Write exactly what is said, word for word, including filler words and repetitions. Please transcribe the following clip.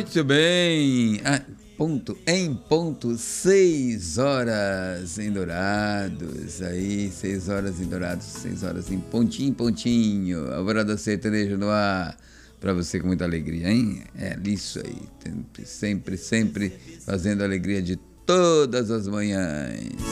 Muito bem. Ah, ponto, em ponto, seis horas em Dourados. Aí, seis horas em Dourados, seis horas em pontinho, pontinho. Alvorada Sertaneja no ar. Pra você com muita alegria, hein? É isso aí. Sempre, sempre, sempre fazendo a alegria de todas as manhãs.